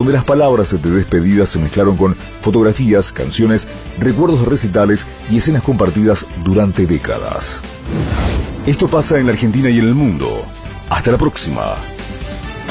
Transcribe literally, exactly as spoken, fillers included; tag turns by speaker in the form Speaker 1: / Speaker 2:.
Speaker 1: donde las palabras de despedida se mezclaron con fotografías, canciones, recuerdos de recitales y escenas compartidas durante décadas. Esto pasa en la Argentina y en el mundo. Hasta la próxima.